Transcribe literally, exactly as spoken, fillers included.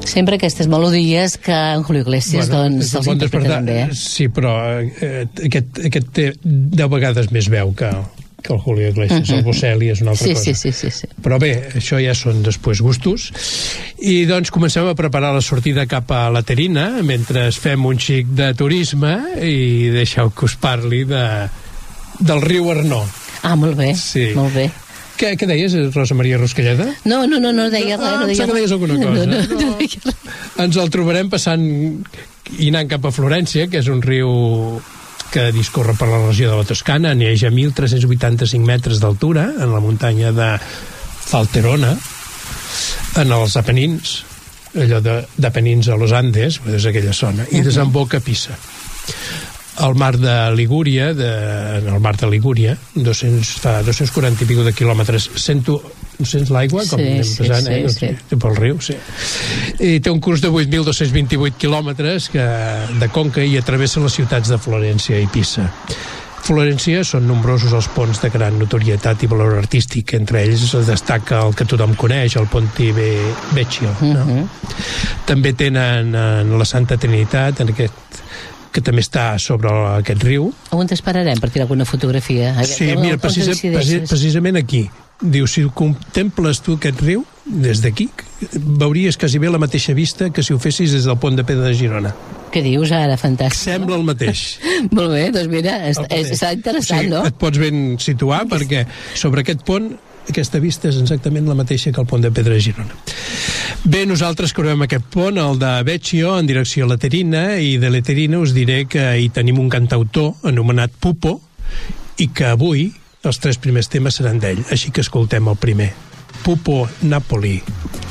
Sempre aquestes melodies que en Julio Iglesias bueno, doncs se'ls interpreta també, eh? Sí, però eh, aquest, aquest té deu vegades més veu que, que el Julio Iglesias. Uh-huh. El Bocelli és una altra sí, cosa. Sí, sí, sí, sí. Però bé, això ja són després gustos. I doncs comencem a preparar la sortida cap a la Terina, mentre fem un xic de turisme, i deixeu que us parli de, del riu Arnó. Ah, molt bé, sí. molt bé. Què, què deies, Rosa Maria Ruscalleda? No, no, no, no deia res. Ah, no deia que deies alguna cosa. No, no, no, no deia res. Ens el trobarem passant i anant cap a Florència, que és un riu que discorre per la regió de la Toscana, neix a mil tres-cents vuitanta-cinc metres d'altura, en la muntanya de Falterona, en els Apenins, allò de, d'Apenins a los Andes, és aquella zona, i desemboca a Pisa. Al mar de Ligúria, de, en el mar de Ligúria, dos-cents, fa dos-cents quaranta i pico de quilòmetres. Sento, sents l'aigua? Com sí, anem sí, passant, sí, eh? sí. Pel riu, sí. I té un curs de vuit mil dos-cents vint-i-vuit quilòmetres que, de conca, i travessa les ciutats de Florència i Pisa. Florència són nombrosos els ponts de gran notorietat i valor artístic. Entre ells es destaca el que tothom coneix, el Ponte Vecchio. No? Uh-huh. També tenen en la Santa Trinitat, en aquest que també està sobre aquest riu. On t'esperarem per tirar alguna fotografia? Sí, mira, precisa, precisament aquí. Diu, si contemples tu aquest riu, des d'aquí, veuries quasi bé la mateixa vista que si ho fessis des del pont de Pedra de Girona. Què dius ara? Fantàstic. Sembla el mateix. Molt bé, doncs mira, està interessant, o sigui, no? Et pots ben situar, perquè sobre aquest pont aquesta vista és exactament la mateixa que el pont de Pedra de Girona. Bé, nosaltres creuem aquest pont, el de Vecchio, en direcció a la Terina, i de la Terina us diré que hi tenim un cantautor anomenat Pupo, i que avui els tres primers temes seran d'ell, així que escoltem el primer. Pupo Napoli.